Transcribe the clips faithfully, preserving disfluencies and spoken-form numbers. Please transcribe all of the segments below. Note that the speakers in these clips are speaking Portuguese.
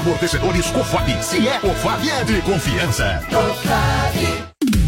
Amortecedores Cofap. Se é Cofap, é de confiança. Cofap.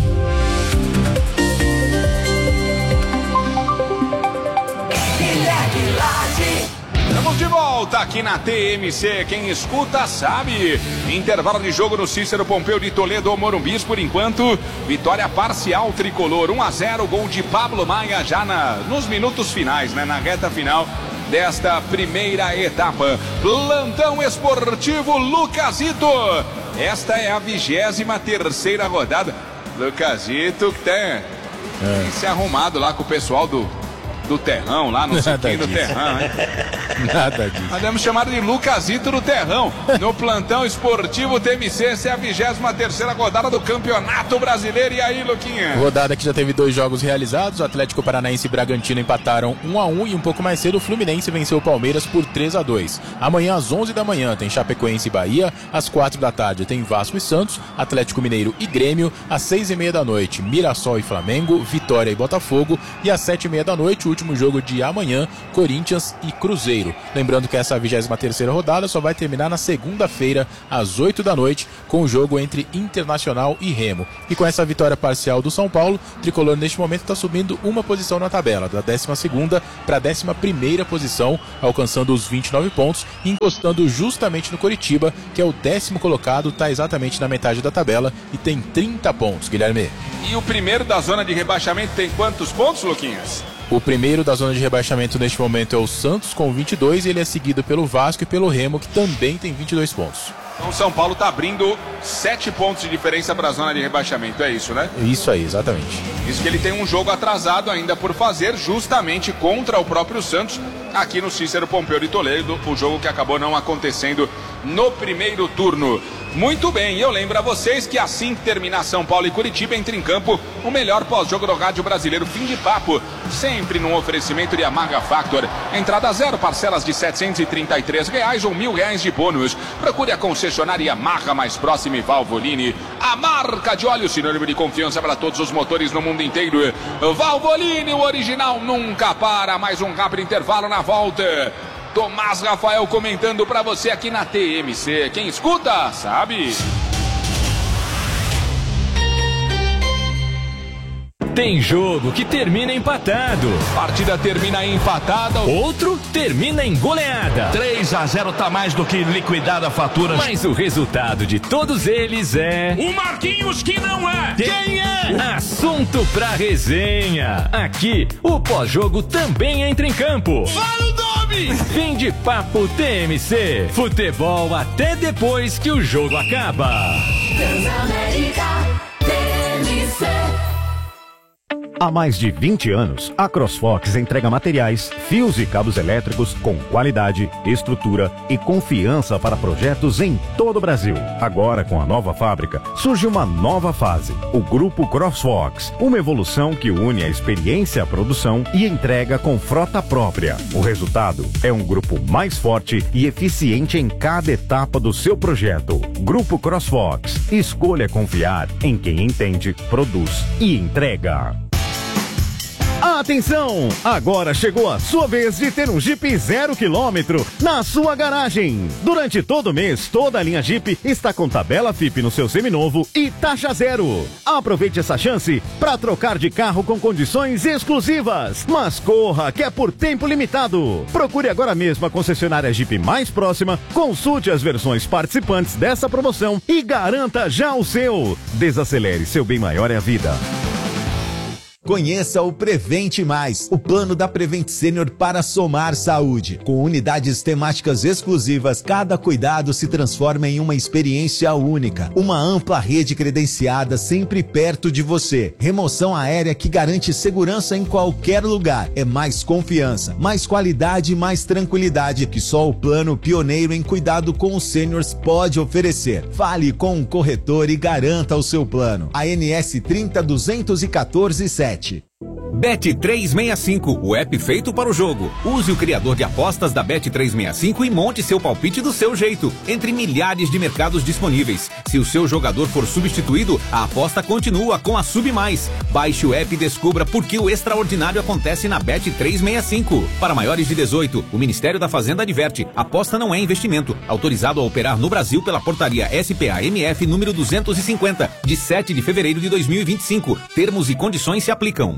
Estamos de volta aqui na T M C. Quem escuta sabe. Intervalo de jogo no Cícero Pompeu de Toledo ou Morumbis por enquanto. Vitória parcial tricolor. um a zero, gol de Pablo Maia já na, nos minutos finais, né? Na reta final desta primeira etapa. Plantão esportivo Lucasito. Esta é a vigésima terceira rodada. Lucasito que tem, é. tem se arrumado lá com o pessoal do... do Terrão, lá no Ciquinho do Terrão, hein? Nada disso. Nós temos chamado de Lucasito do Terrão. No plantão esportivo T M C, essa é a vigésima terceira rodada do Campeonato Brasileiro. E aí, Luquinha? Rodada que já teve dois jogos realizados. O Atlético Paranaense e Bragantino empataram um a um e um pouco mais cedo o Fluminense venceu o Palmeiras por três a dois. Amanhã às onze da manhã tem Chapecoense e Bahia. Às quatro da tarde tem Vasco e Santos, Atlético Mineiro e Grêmio. Às seis e meia da noite, Mirassol e Flamengo, Vitória e Botafogo. E às sete e meia da noite, o último jogo de amanhã, Corinthians e Cruzeiro. Lembrando que essa vigésima terceira rodada só vai terminar na segunda-feira, às oito da noite, com o jogo entre Internacional e Remo. E com essa vitória parcial do São Paulo, o Tricolor neste momento está subindo uma posição na tabela, da décima segunda para a décima primeira posição, alcançando os vinte e nove pontos, encostando justamente no Coritiba, que é o décimo colocado, está exatamente na metade da tabela e tem trinta pontos, Guilherme. E o primeiro da zona de rebaixamento tem quantos pontos, Luquinhas? O primeiro da zona de rebaixamento neste momento é o Santos com vinte e dois e ele é seguido pelo Vasco e pelo Remo, que também tem vinte e dois pontos. Então o São Paulo está abrindo sete pontos de diferença para a zona de rebaixamento, é isso, né? Isso aí, exatamente. Isso que ele tem um jogo atrasado ainda por fazer, justamente contra o próprio Santos, aqui no Cícero Pompeu de Toledo, o jogo que acabou não acontecendo no primeiro turno. Muito bem, eu lembro a vocês que assim que terminar São Paulo e Curitiba, entra em campo o melhor pós-jogo do rádio brasileiro, Fim de Papo, sempre num oferecimento de Yamaha Factor. Entrada zero, parcelas de setecentos e trinta e três reais ou mil reais de bônus. Procure a concessionária Yamaha mais próxima e Valvoline, a marca de óleo sinônimo de confiança para todos os motores no mundo inteiro. Valvoline, o original nunca para. Mais um rápido intervalo na volta. Tomás Rafael comentando pra você aqui na T M C. Quem escuta, sabe. Tem jogo que termina empatado. Partida termina empatada. Outro termina em goleada. três a zero tá mais do que liquidada a fatura. Mas o resultado de todos eles é... o Marquinhos que não é. Quem é? Assunto pra resenha. Aqui, o pós-jogo também entra em campo. Fala o nome! Fim de Papo T M C. Futebol até depois que o jogo acaba. Transamérica T M C. Há mais de vinte anos, a CrossFox entrega materiais, fios e cabos elétricos com qualidade, estrutura e confiança para projetos em todo o Brasil. Agora, com a nova fábrica, surge uma nova fase, o Grupo CrossFox, uma evolução que une a experiência à produção e entrega com frota própria. O resultado é um grupo mais forte e eficiente em cada etapa do seu projeto. Grupo CrossFox, escolha confiar em quem entende, produz e entrega. Atenção! Agora chegou a sua vez de ter um Jeep zero quilômetro na sua garagem. Durante todo o mês, toda a linha Jeep está com tabela F I P no seu seminovo e taxa zero. Aproveite essa chance para trocar de carro com condições exclusivas. Mas corra, que é por tempo limitado. Procure agora mesmo a concessionária Jeep mais próxima, consulte as versões participantes dessa promoção e garanta já o seu. Desacelere, seu bem maior é a vida. Conheça o Prevente Mais, o plano da Prevent Senior para somar saúde. Com unidades temáticas exclusivas, cada cuidado se transforma em uma experiência única. Uma ampla rede credenciada sempre perto de você. Remoção aérea que garante segurança em qualquer lugar. É mais confiança, mais qualidade e mais tranquilidade que só o plano pioneiro em cuidado com os seniors pode oferecer. Fale com um corretor e garanta o seu plano. A N S trinta duzentos e quatorze sete. Bet trezentos e sessenta e cinco, o app feito para o jogo. Use o criador de apostas da Bet trezentos e sessenta e cinco e monte seu palpite do seu jeito, entre milhares de mercados disponíveis. Se o seu jogador for substituído, a aposta continua com a Sub Mais. Baixe o app e descubra por que o extraordinário acontece na Bet trezentos e sessenta e cinco. Para maiores de dezoito, o Ministério da Fazenda adverte: aposta não é investimento. Autorizado a operar no Brasil pela portaria S P A M F número duzentos e cinquenta, de sete de fevereiro de dois mil e vinte e cinco. Termos e condições se aplicam.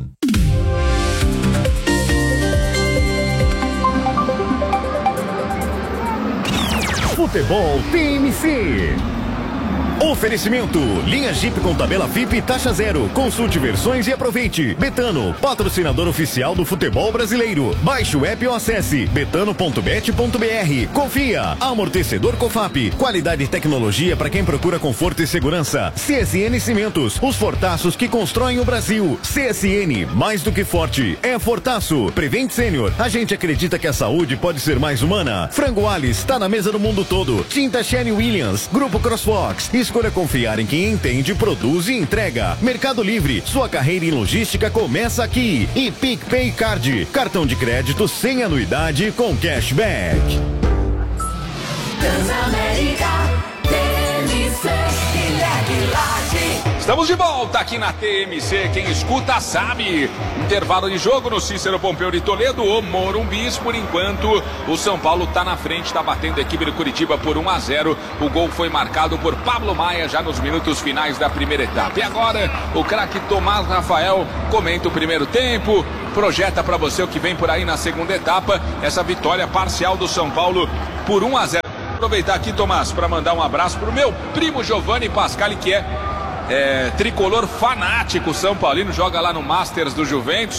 Futebol T M C. Oferecimento, linha Jeep com tabela F I P e taxa zero. Consulte versões e aproveite. Betano, patrocinador oficial do futebol brasileiro. Baixe o app ou acesse betano ponto bet ponto br. Confia, amortecedor Cofap. Qualidade e tecnologia para quem procura conforto e segurança. C S N Cimentos, os fortaços que constroem o Brasil. C S N, mais do que forte, é fortaço. Prevent Sênior, a gente acredita que a saúde pode ser mais humana. Frango Alice, está na mesa do mundo todo. Tinta Sherry Williams, Grupo CrossFox. Escolha confiar em quem entende, produz e entrega. Mercado Livre, sua carreira em logística começa aqui. E PicPay Card, cartão de crédito sem anuidade com cashback. Transamérica, T M C, Guilherme Lage. Estamos de volta aqui na T M C, quem escuta sabe. Intervalo de jogo no Cícero Pompeu de Toledo, o Morumbis. Por enquanto, o São Paulo está na frente, está batendo a equipe do Curitiba por um a zero. O gol foi marcado por Pablo Maia já nos minutos finais da primeira etapa. E agora, o craque Tomás Rafael comenta o primeiro tempo, projeta para você o que vem por aí na segunda etapa, essa vitória parcial do São Paulo por um a zero. Aproveitar aqui, Tomás, para mandar um abraço pro meu primo Giovanni Pascali, que é É, tricolor fanático São Paulino, joga lá no Masters do Juventus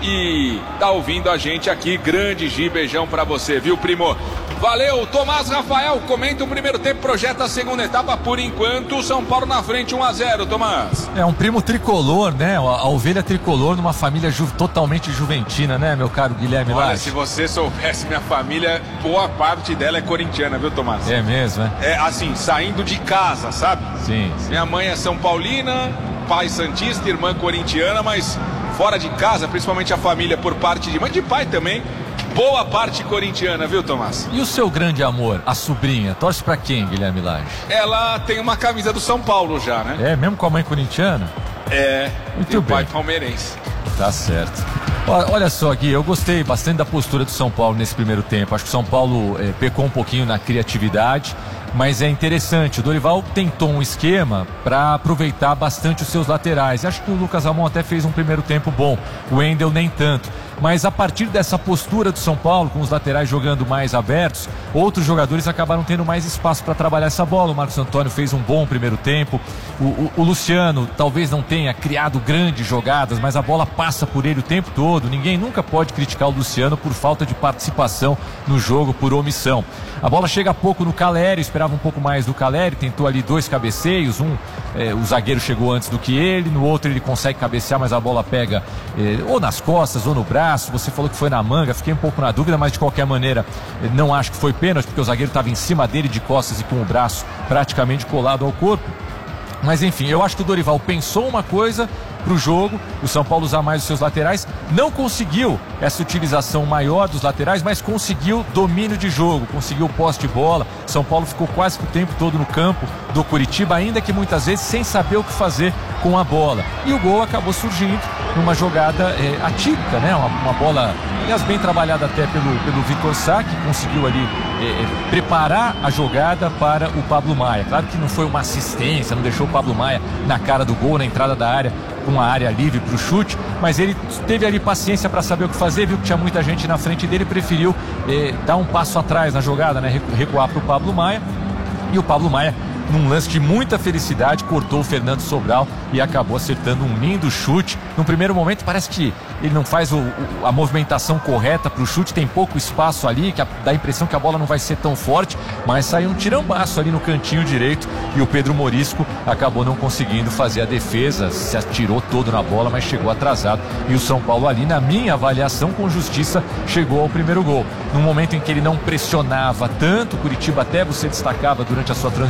e tá ouvindo a gente aqui. Grande Gi, beijão pra você, viu, primo? Valeu, Tomás Rafael, comenta o primeiro tempo, projeta a segunda etapa. Por enquanto, o São Paulo na frente, um a zero, Tomás. É um primo tricolor, né? A, a ovelha tricolor numa família ju totalmente juventina, né, meu caro Guilherme Olha, Lage? se você soubesse, minha família, boa parte dela é corintiana, viu, Tomás? É mesmo, né? É assim, saindo de casa, sabe? Sim, sim. Minha mãe é São Paulina, pai santista, irmã corintiana, mas fora de casa, principalmente a família por parte de mãe, de pai também, boa parte corintiana, viu, Tomás? E o seu grande amor, a sobrinha, torce pra quem, Guilherme Lage? Ela tem uma camisa do São Paulo já, né? É, mesmo com a mãe corintiana? É, muito e o bem. pai palmeirense. Tá certo. Olha só, Gui, eu gostei bastante da postura do São Paulo nesse primeiro tempo. Acho que o São Paulo é, pecou um pouquinho na criatividade, mas é interessante. O Dorival tentou um esquema para aproveitar bastante os seus laterais. Acho que o Lucas Ramon até fez um primeiro tempo bom, o Wendel nem tanto. Mas a partir dessa postura do São Paulo, com os laterais jogando mais abertos, outros jogadores acabaram tendo mais espaço para trabalhar essa bola. O Marcos Antônio fez um bom primeiro tempo. O, o, o Luciano talvez não tenha criado grandes jogadas, mas a bola passa por ele o tempo todo. Ninguém nunca pode criticar o Luciano por falta de participação no jogo, por omissão. A bola chega pouco no Caleri, esperava um pouco mais do Caleri, tentou ali dois cabeceios, um, é, o zagueiro chegou antes do que ele, no outro ele consegue cabecear, mas a bola pega é, ou nas costas ou no braço. Você falou que foi na manga, fiquei um pouco na dúvida, mas de qualquer maneira não acho que foi pênalti, porque o zagueiro estava em cima dele de costas e com o braço praticamente colado ao corpo. Mas enfim, eu acho que o Dorival pensou uma coisa para o jogo, o São Paulo usar mais os seus laterais, não conseguiu essa utilização maior dos laterais, mas conseguiu domínio de jogo, conseguiu posse de bola. São Paulo ficou quase que o tempo todo no campo do Curitiba, ainda que muitas vezes sem saber o que fazer com a bola. E o gol acabou surgindo numa jogada é, atípica, né? Uma, uma bola, aliás, bem trabalhada até pelo, pelo Vitor Sá, que conseguiu ali é, preparar a jogada para o Pablo Maia. Claro que não foi uma assistência, não deixou o Pablo Maia na cara do gol, na entrada da área, com a área livre para o chute, mas ele teve ali paciência para saber o que fazer, viu que tinha muita gente na frente dele, preferiu eh, dar um passo atrás na jogada, né, recuar para o Pablo Maia, e o Pablo Maia, num lance de muita felicidade, cortou o Fernando Sobral e acabou acertando um lindo chute. No primeiro momento parece que ele não faz o, o, a movimentação correta para o chute, tem pouco espaço ali, que a, dá a impressão que a bola não vai ser tão forte, mas saiu um tirambaço ali no cantinho direito e o Pedro Morisco acabou não conseguindo fazer a defesa, se atirou todo na bola, mas chegou atrasado. E o São Paulo ali, na minha avaliação, com justiça, chegou ao primeiro gol. Num momento em que ele não pressionava tanto, o Curitiba, até você destacava durante a sua transmissão,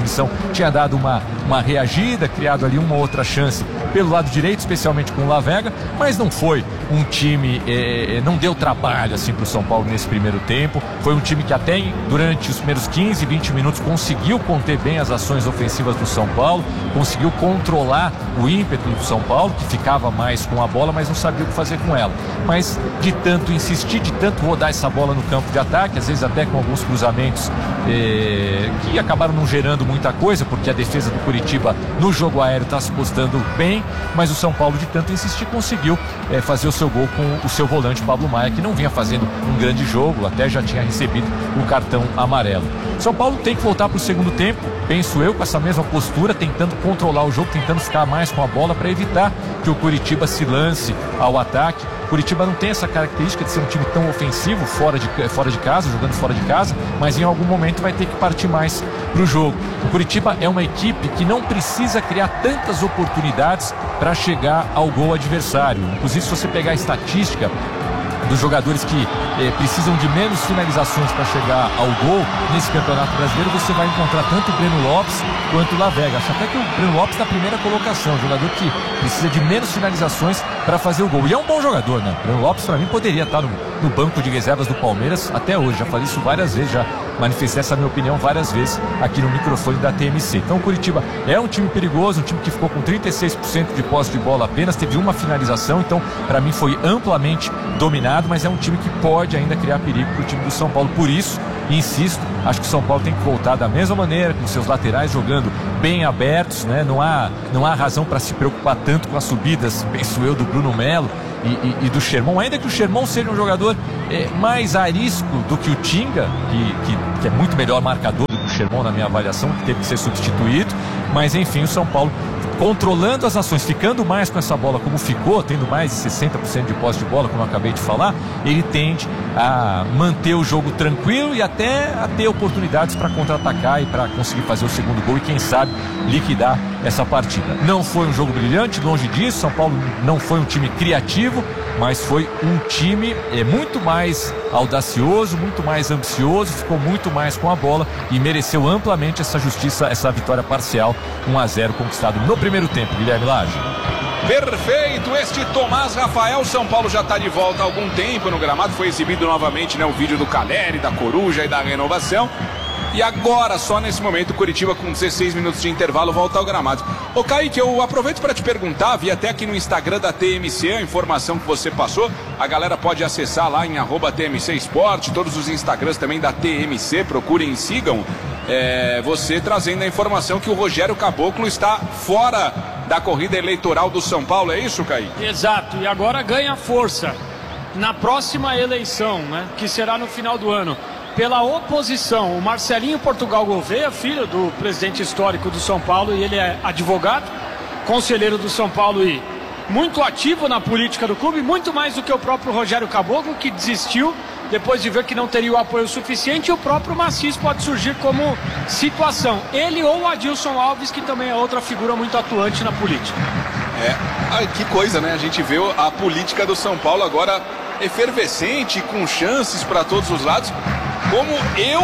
tinha dado uma, uma reagida, criado ali uma outra chance pelo lado direito, especialmente com o Lavega, mas não foi um time, eh, não deu trabalho assim para o São Paulo nesse primeiro tempo. Foi um time que até durante os primeiros quinze, vinte minutos conseguiu conter bem as ações ofensivas do São Paulo, conseguiu controlar o ímpeto do São Paulo, que ficava mais com a bola, mas não sabia o que fazer com ela. Mas de tanto insistir, de tanto rodar essa bola no campo de ataque, às vezes até com alguns cruzamentos eh, que acabaram não gerando muita coisa, porque a defesa do Curitiba no jogo aéreo está se postando bem, mas o São Paulo de tanto insistir conseguiu eh, fazer o seu gol com o seu volante Pablo Maia, que não vinha fazendo um grande jogo, até já tinha recebido o cartão amarelo. São Paulo tem que voltar para o segundo tempo, penso eu, com essa mesma postura, tentando controlar o jogo, tentando ficar mais com a bola para evitar que o Curitiba se lance ao ataque. Curitiba não tem essa característica de ser um time tão ofensivo fora de, fora de casa, jogando fora de casa, mas em algum momento vai ter que partir mais para o jogo. O Curitiba é uma equipe que não precisa criar tantas oportunidades para chegar ao gol adversário. Inclusive, se você pegar a estatística dos jogadores que eh, precisam de menos finalizações para chegar ao gol nesse Campeonato Brasileiro, você vai encontrar tanto o Breno Lopes quanto o Lavega. Acho até que o Breno Lopes na primeira colocação, jogador que precisa de menos finalizações para fazer o gol. E é um bom jogador, né? O Breno Lopes, para mim, poderia estar no, no banco de reservas do Palmeiras até hoje. Já falei isso várias vezes, já manifestei essa minha opinião várias vezes aqui no microfone da T M C. Então o Curitiba é um time perigoso, um time que ficou com trinta e seis por cento de posse de bola apenas, teve uma finalização, então para mim foi amplamente dominado, mas é um time que pode ainda criar perigo para o time do São Paulo. Por isso, insisto, acho que o São Paulo tem que voltar da mesma maneira, com seus laterais jogando bem abertos, né? Não há, não há razão para se preocupar tanto com as subidas, penso eu, do Bruno Melo e, e, e do Sherman, ainda que o Sherman seja um jogador é, mais arisco do que o Tinga, que, que, que é muito melhor marcador do que o Sherman na minha avaliação, que teve que ser substituído, mas enfim, o São Paulo controlando as ações, ficando mais com essa bola como ficou, tendo mais de sessenta por cento de posse de bola, como eu acabei de falar, ele tende a manter o jogo tranquilo e até a ter oportunidades para contra-atacar e para conseguir fazer o segundo gol e quem sabe liquidar essa partida. Não foi um jogo brilhante, longe disso, São Paulo não foi um time criativo, mas foi um time é, muito mais audacioso, muito mais ambicioso, ficou muito mais com a bola e mereceu amplamente essa justiça, essa vitória parcial, um a zero conquistado no primeiro tempo. Guilherme Lage. Perfeito, este Tomás Rafael. São Paulo já está de volta há algum tempo no gramado, foi exibido novamente, né, o vídeo do Caleri, da Coruja e da Renovação. E agora, só nesse momento, Curitiba com dezesseis minutos de intervalo volta ao gramado. Ô Kaique, eu aproveito para te perguntar, vi até aqui no Instagram da T M C a informação que você passou, a galera pode acessar lá em arroba T M C Esporte, todos os Instagrams também da T M C, procurem e sigam, é, você trazendo a informação que o Rogério Caboclo está fora da corrida eleitoral do São Paulo, é isso, Kaique? Exato, e agora ganha força na próxima eleição, né, que será no final do ano. Pela oposição, o Marcelinho Portugal Gouveia, filho do presidente histórico do São Paulo, e ele é advogado, conselheiro do São Paulo e muito ativo na política do clube, muito mais do que o próprio Rogério Caboclo, que desistiu depois de ver que não teria o apoio suficiente, e o próprio Macis pode surgir como situação. Ele ou o Adilson Alves, que também é outra figura muito atuante na política. É, ai, que coisa, né? A gente vê a política do São Paulo agora efervescente, com chances para todos os lados. Como eu,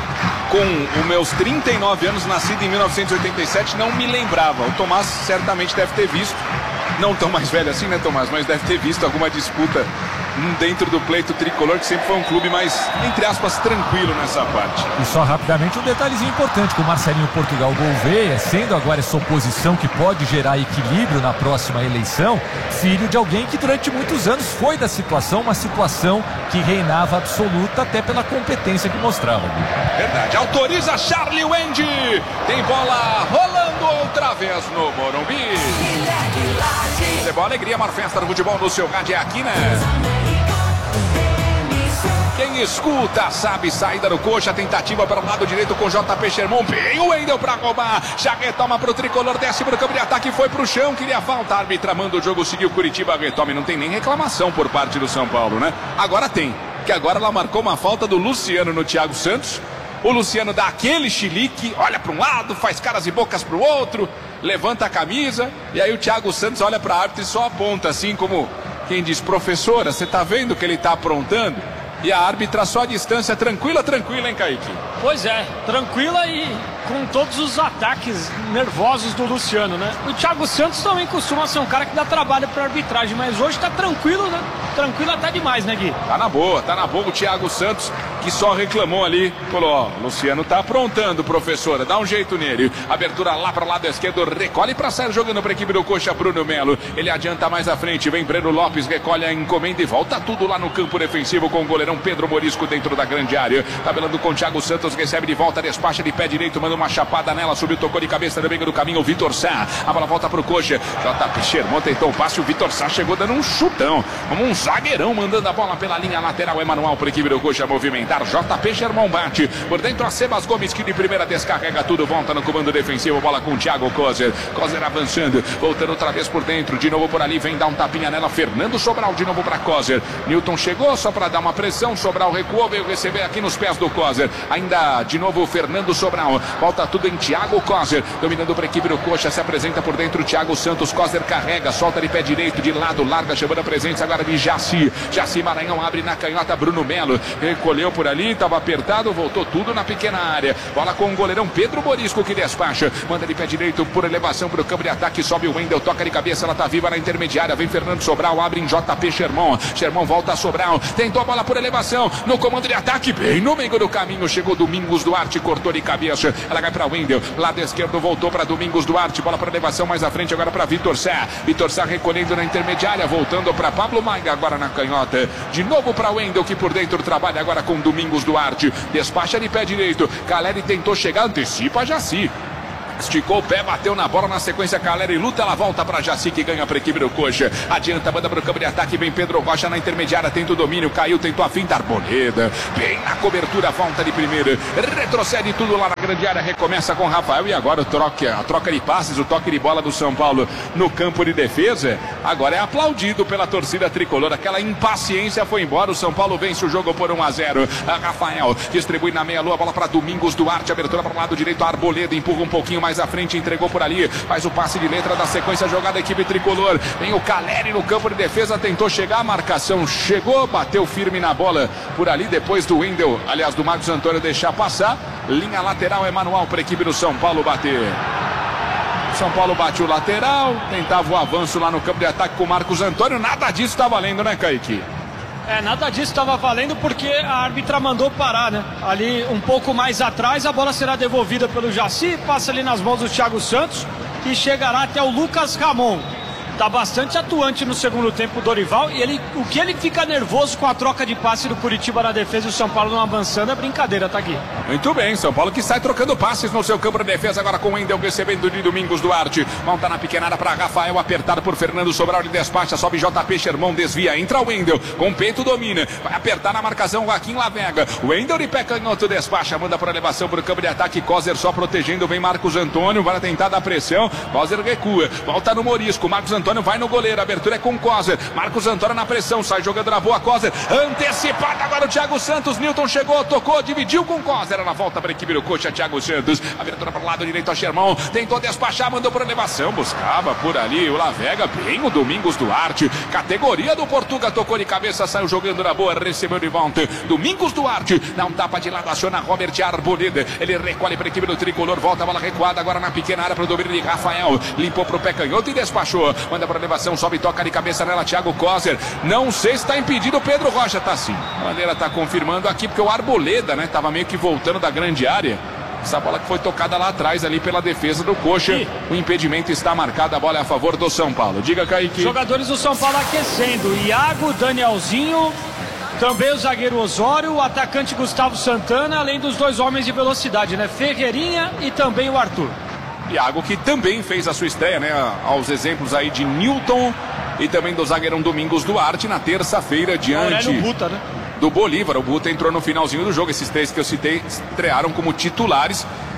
com os meus trinta e nove anos, nascido em mil novecentos e oitenta e sete, não me lembrava. O Tomás certamente deve ter visto, não tão mais velho assim, né, Tomás? Mas deve ter visto alguma disputa dentro do pleito tricolor, que sempre foi um clube mais, entre aspas, tranquilo nessa parte. E só rapidamente um detalhezinho importante, que o Marcelinho Portugal Gouveia, sendo agora essa oposição que pode gerar equilíbrio na próxima eleição, filho de alguém que durante muitos anos foi da situação, uma situação que reinava absoluta até pela competência que mostrava. Verdade, autoriza Charlie Wendy, tem bola rolando outra vez no Morumbi. Futebol, alegria, maior festa do futebol no seu rádio é aqui, né? Quem escuta sabe, saída do coxa, tentativa para o lado direito com J P Sherman, bem o Wendel para roubar, já retoma para o tricolor, desce para o campo de ataque, foi para o chão, queria falta, a árbitra manda o jogo, seguiu Curitiba, retoma, e não tem nem reclamação por parte do São Paulo, né? Agora tem, que agora ela marcou uma falta do Luciano no Thiago Santos, o Luciano dá aquele chilique, olha para um lado, faz caras e bocas para o outro, levanta a camisa, e aí o Thiago Santos olha para a árbitra e só aponta assim como quem diz, professora, você tá vendo que ele tá aprontando? Aí E a árbitra só a distância, tranquila, tranquila, hein, Kaique? Pois é, tranquila e com todos os ataques nervosos do Luciano, né? O Thiago Santos também costuma ser um cara que dá trabalho pra arbitragem, mas hoje tá tranquilo, né? Tranquilo até demais, né, Gui? Tá na boa, tá na boa o Thiago Santos, que só reclamou ali. Falou, ó, Luciano tá aprontando, professora, dá um jeito nele. Abertura lá para o lado esquerdo, recolhe para sair jogando para a equipe do Coxa, Bruno Melo. Ele adianta mais à frente, vem Breno Lopes, recolhe a encomenda e volta tudo lá no campo defensivo com o goleirão Pedro Morisco dentro da grande área. Tabelando com o Thiago Santos, recebe de volta, despacha de pé direito, manda uma chapada nela, subiu, tocou de cabeça no meio do caminho, o Vitor Sá. A bola volta pro Coxa. J P Sherman tentou o passe, o Vitor Sá chegou dando um chutão, como um zagueirão, mandando a bola pela linha lateral. É manual para a equipe do Coxa movimentar. J P Sherman bate por dentro a Sebas Gomes, que de primeira descarrega tudo, volta no comando defensivo, bola com o Thiago Kozer. Kozer avançando, voltando outra vez por dentro, de novo por ali, vem dar um tapinha nela, Fernando Sobral de novo para Kozer. Newton chegou só para dar uma pressão, Sobral recuou, veio receber aqui nos pés do Kozer. Ainda de novo o Fernando Sobral, volta tudo em Thiago Kozer, dominando para a equipe do Coxa, se apresenta por dentro Thiago Santos, Kozer carrega, solta de pé direito, de lado, larga, chamando a presença agora de Jaci. Jaci Maranhão abre na canhota, Bruno Melo recolheu por ali, estava apertado, voltou tudo na pequena área. Bola com o goleirão Pedro Morisco, que despacha, manda de pé direito por elevação para o campo de ataque, sobe o Wendel, toca de cabeça, ela tá viva na intermediária, vem Fernando Sobral, abre em J P Sherman. Sherman volta a Sobral, tentou a bola por elevação, no comando de ataque, bem no meio do caminho, chegou Domingos Duarte, cortou de cabeça, ela vai para Wendel, lado esquerdo voltou para Domingos Duarte, bola por elevação mais à frente agora para Vitor Sá. Vitor Sá recolhendo na intermediária, voltando para Pablo Maiga, agora na canhota, de novo para Wendel, que por dentro trabalha agora com Domingos Duarte, despacha de pé direito, Caleri tentou chegar, antecipa Jaci. Esticou o pé, bateu na bola, na sequência Caleri luta, ela volta para Jaci, que ganha para a equipe do Coxa. Adianta, manda para o campo de ataque, vem Pedro Rocha na intermediária, tenta o domínio, caiu, tentou a finta, Arboleda, bem na cobertura, volta de primeira, retrocede tudo lá na grande área, recomeça com Rafael e agora o troque, a troca de passes, o toque de bola do São Paulo no campo de defesa, agora é aplaudido pela torcida tricolor, aquela impaciência foi embora, o São Paulo vence o jogo por um a zero. A Rafael distribui na meia lua, bola para Domingos Duarte, abertura para o lado direito, a Arboleda empurra um pouquinho mais mais à frente, entregou por ali, faz o passe de letra da sequência, jogada equipe tricolor, vem o Caleri no campo de defesa, tentou chegar, a marcação chegou, bateu firme na bola por ali, depois do Wendel, aliás do Marcos Antônio deixar passar, linha lateral é manual para a equipe do São Paulo bater. São Paulo bate o lateral, tentava o avanço lá no campo de ataque com o Marcos Antônio, nada disso tá valendo, né, Kaique? É, nada disso estava valendo porque a árbitra mandou parar, né? Ali um pouco mais atrás, a bola será devolvida pelo Jaci, passa ali nas mãos do Thiago Santos e chegará até o Lucas Ramon. Tá bastante atuante no segundo tempo o Dorival e ele, o que ele fica nervoso com a troca de passe do Curitiba na defesa e o São Paulo não avançando é brincadeira, tá aqui. Muito bem, São Paulo que sai trocando passes no seu campo de defesa agora com o Wendel recebendo de Domingos Duarte, monta na pequena área para Rafael, apertado por Fernando Sobral, de despacha, sobe J P Sherman, desvia, entra o Wendel, com o peito domina, vai apertar na marcação Joaquim Lavega, o Wendel de pé canhoto despacha, manda para elevação para o campo de ataque, Kozer só protegendo, vem Marcos Antônio, vai tentar dar pressão, Kozer recua, volta no Morisco, Marcos Antônio vai no goleiro, a abertura é com Kozer, Marcos Antônio na pressão, sai jogando na boa, Kozer, antecipada agora o Thiago Santos, Newton chegou, tocou, dividiu com Kozer, ela volta para a equipe do Coxa, Thiago Santos, abertura para o lado direito a Sherman, tentou despachar, mandou por elevação, buscava por ali o Lavega, bem o Domingos Duarte, categoria do Portuga, tocou de cabeça, saiu jogando na boa, recebeu de volta, Domingos Duarte, dá um tapa de lado, aciona Robert Arboleda, ele recolhe para a equipe do Tricolor, volta a bola recuada agora na pequena área para o domínio de Rafael, limpou para o pé canhoto e despachou, manda para elevação, sobe e toca de cabeça nela, Thiago Kozer, não sei se está impedido, o Pedro Rocha tá sim, a bandeira tá confirmando aqui, porque o Arboleda, né, tava meio que voltando da grande área, essa bola que foi tocada lá atrás ali pela defesa do Coxa, e o impedimento está marcado, a bola é a favor do São Paulo, diga Kaique. Jogadores do São Paulo aquecendo, Iago, Danielzinho, também o zagueiro Osório, o atacante Gustavo Santana, além dos dois homens de velocidade, né, Ferreirinha e também o Arthur. Iago que também fez a sua estreia, né, aos exemplos aí de Newton e também do zagueirão Domingos Duarte na terça-feira diante Buta, né? do Bolívar. O Buta entrou no finalzinho do jogo, esses três que eu citei estrearam como titulares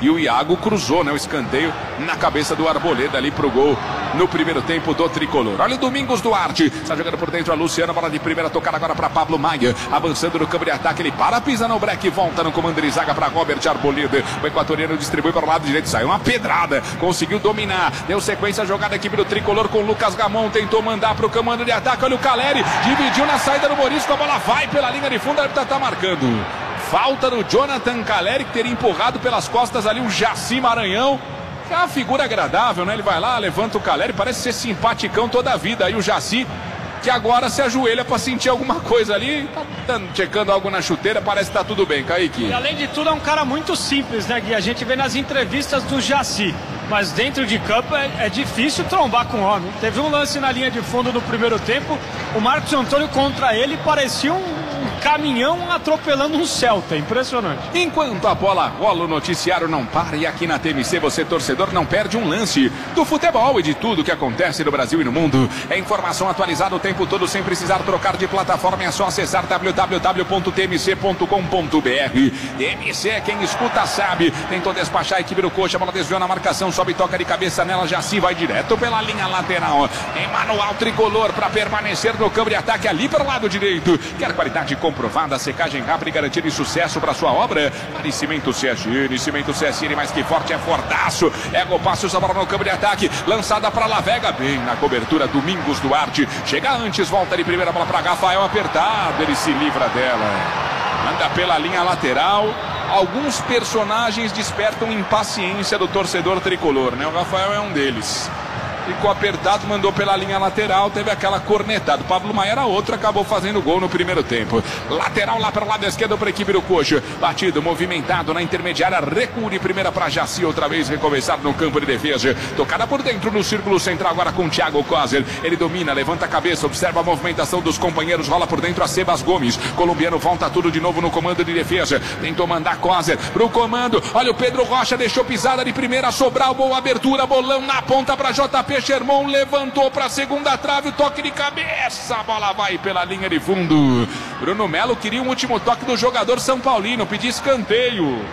e o Iago cruzou, né, o escanteio na cabeça do Arboleda ali pro gol no primeiro tempo do tricolor. Olha o Domingos Duarte, está jogando por dentro a Luciano, bola de primeira, tocada agora para Pablo Maia, avançando no campo de ataque, ele para, pisa no break, volta no comando de zaga para Robert Arboleda, o equatoriano distribui para o lado direito, saiu uma pedrada, conseguiu dominar, deu sequência a jogada, a equipe do tricolor com o Lucas Gamon, tentou mandar para o comando de ataque, olha o Caleri, dividiu na saída do Morisco, a bola vai pela linha de fundo, a árbitra está marcando falta no Jonathan Caleri, que teria empurrado pelas costas ali o Jaci Maranhão. É uma figura agradável, né? Ele vai lá, levanta o Caleri, parece ser simpaticão toda a vida. Aí o Jaci, que agora se ajoelha para sentir alguma coisa ali, tá checando algo na chuteira, parece que tá tudo bem, Kaique. E além de tudo é um cara muito simples, né, Gui? A gente vê nas entrevistas do Jaci, mas dentro de campo é, é difícil trombar com o homem. Teve um lance na linha de fundo no primeiro tempo, o Marcos Antônio contra ele parecia um caminhão atropelando um Celta, impressionante. Enquanto a bola rola, o noticiário não para, e aqui na T M C você, torcedor, não perde um lance do futebol e de tudo que acontece no Brasil e no mundo. É informação atualizada o tempo todo sem precisar trocar de plataforma, é só acessar w w w ponto t m c ponto com ponto b r. T M C, quem escuta sabe, tentou despachar a equipe do Coxa, a bola desviou na marcação, sobe e toca de cabeça nela, Jaci vai direto pela linha lateral. Emanuel tricolor para permanecer no campo de ataque ali para o lado direito. Quer qualidade comprovada, secagem rápida e garantia de sucesso para sua obra? Vale Cimento C S N, Cimento C S N mais que forte, é fortaço. É gol, passe a bola no campo de ataque, lançada para Lavega, bem na cobertura, Domingos Duarte. Chega antes, volta de primeira bola para Rafael, apertado, ele se livra dela. Anda pela linha lateral. Alguns personagens despertam impaciência do torcedor tricolor, né? O Rafael é um deles. Ficou apertado, mandou pela linha lateral, teve aquela cornetada. O Pablo Maia era outro, acabou fazendo gol no primeiro tempo. Lateral lá para o lado esquerdo para a equipe do Coxa. Batido, movimentado na intermediária, recuo de primeira para Jaci, outra vez recomeçado no campo de defesa. Tocada por dentro no círculo central agora com o Thiago Kozer. Ele domina, levanta a cabeça, observa a movimentação dos companheiros, rola por dentro a Sebas Gomes. Colombiano volta tudo de novo no comando de defesa. Tentou mandar Kozer pro comando. Olha o Pedro Rocha, deixou pisada de primeira, Sobral, boa abertura, bolão na ponta para J P Sherman, levantou para a segunda trave, o toque de cabeça, a bola vai pela linha de fundo. Bruno Melo queria um último toque do jogador São Paulino, pedir escanteio.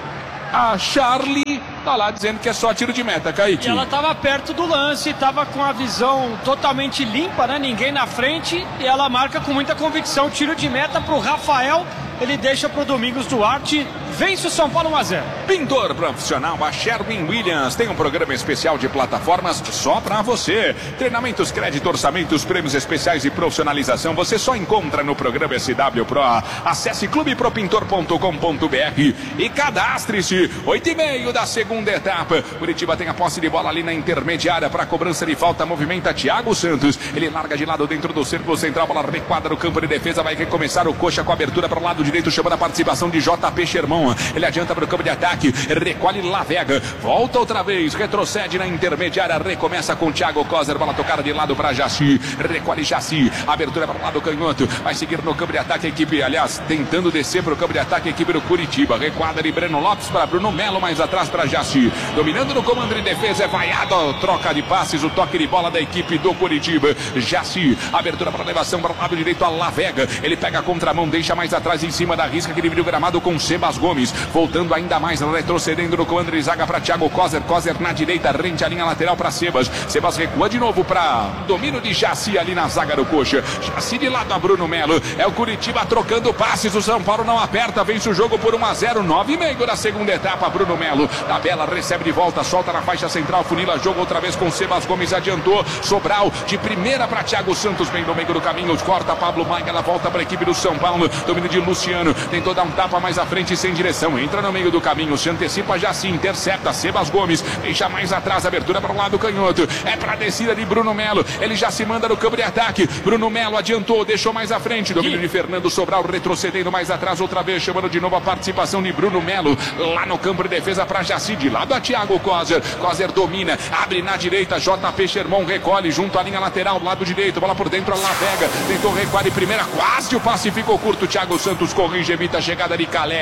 A Charlie tá lá dizendo que é só tiro de meta, Kaique. E ela tava perto do lance, tava com a visão totalmente limpa, né? Ninguém na frente, e ela marca com muita convicção, tiro de meta pro Rafael. Ele deixa pro Domingos Duarte, vence o São Paulo um a zero. Pintor profissional, a Sherwin Williams tem um programa especial de plataformas só pra você. Treinamentos, crédito, orçamentos, prêmios especiais e profissionalização você só encontra no programa S W Pro. Acesse clube pro pintor ponto com ponto b r e cadastre-se. Oito e meio da segunda etapa. Curitiba tem a posse de bola ali na intermediária para cobrança de falta, movimenta Thiago Santos. Ele larga de lado dentro do círculo central, bola requadra no campo de defesa, vai recomeçar o Coxa com a abertura para o lado direito, chamando a participação de J P Sherman. Ele adianta para o campo de ataque, recolhe Lavega, volta outra vez, retrocede na intermediária, recomeça com Thiago Kozer, bola tocada de lado para Jaci, recolhe Jaci, abertura para o lado canhoto, vai seguir no campo de ataque a equipe, aliás, tentando descer para o campo de ataque a equipe do Curitiba, requadra de Breno Lopes para Bruno Melo, mais atrás para Jaci, dominando no comando de defesa, é vaiado, troca de passes, o toque de bola da equipe do Curitiba, Jaci, abertura para elevação para o lado direito a Lavega, ele pega a contramão, deixa mais atrás em cima da risca que dividiu o gramado com Sebas Gomes, voltando ainda mais, retrocedendo no comando de zaga para Thiago Kozer, Kozer na direita, rente a linha lateral para Sebas, Sebas recua de novo para domínio de Jaci ali na zaga do Coxa, Jaci de lado a Bruno Melo, é o Curitiba trocando passes, o São Paulo não aperta, vence o jogo por um a zero, nove e meio da segunda etapa, Bruno Melo, tabela, recebe de volta, solta na faixa central, funila jogo outra vez com Sebas Gomes, adiantou, Sobral de primeira para Thiago Santos, bem no meio do caminho, corta Pablo Maia, ela volta para a equipe do São Paulo, domínio de Luciano, tentou dar um tapa mais à frente sem direção, entra no meio do caminho, se antecipa já se intercepta, Sebas Gomes, deixa mais atrás, abertura para o lado canhoto, é para a descida de Bruno Melo, ele já se manda no campo de ataque, Bruno Melo adiantou, deixou mais à frente, domínio de Fernando Sobral, retrocedendo mais atrás, outra vez, chamando de novo a participação de Bruno Melo, lá no campo de defesa para Jaci, de lado a Thiago Kozer, Kozer domina, abre na direita, J P Sherman recolhe, junto à linha lateral, lado direito, bola por dentro, a Lavega, tentou recuar de primeira, quase o passe ficou curto, Thiago Santos corrige, evita a chegada de Caleri, só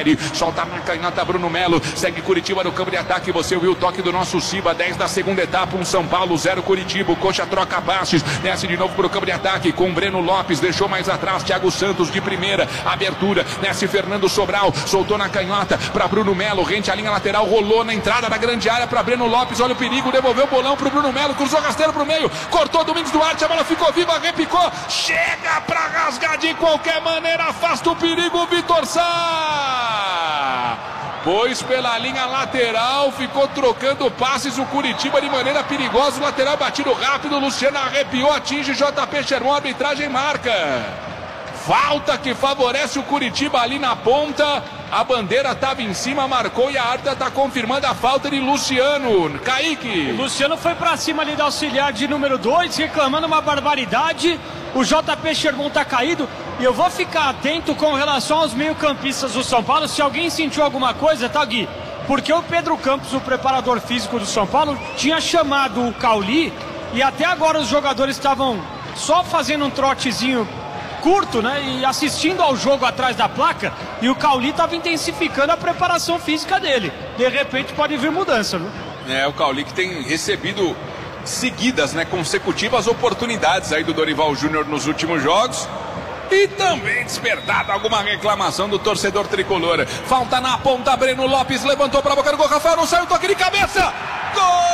solta na canhota Bruno Melo, segue Curitiba no campo de ataque, você ouviu o toque do nosso Ciba, dez da segunda etapa, um São Paulo, zero Curitiba, o Coxa troca passes, desce de novo pro campo de ataque, com Breno Lopes, deixou mais atrás, Thiago Santos de primeira, abertura, desce Fernando Sobral, soltou na canhota para Bruno Melo, rente a linha lateral, rolou na entrada da grande área para Breno Lopes, olha o perigo, devolveu o bolão pro Bruno Melo, cruzou rasteiro pro meio, cortou Domingos Duarte, a bola ficou viva, repicou, chega pra rasgar de qualquer maneira, afasta o perigo, Vitor Sá! Pois pela linha lateral, ficou trocando passes o Curitiba de maneira perigosa, o lateral batido rápido, Luciano arrepiou, atinge J P Sherman, a arbitragem marca. Falta que favorece o Curitiba ali na ponta, a bandeira estava em cima, marcou e a árbitra está confirmando a falta de Luciano. Kaique. O Luciano foi para cima ali do auxiliar de número dois, reclamando uma barbaridade, o J P Sherman está caído. E eu vou ficar atento com relação aos meio-campistas do São Paulo. Se alguém sentiu alguma coisa, tá, Gui? Porque o Pedro Campos, o preparador físico do São Paulo, tinha chamado o Cauli e até agora os jogadores estavam só fazendo um trotezinho curto, né? E assistindo ao jogo atrás da placa. E o Cauli estava intensificando a preparação física dele. De repente pode vir mudança, viu? É, o Cauli que tem recebido seguidas, né, consecutivas oportunidades aí do Dorival Júnior nos últimos jogos. E também despertado alguma reclamação do torcedor tricolor. Falta na ponta, Breno Lopes levantou para a boca do gol, Rafael não saiu, toque de cabeça. Gol!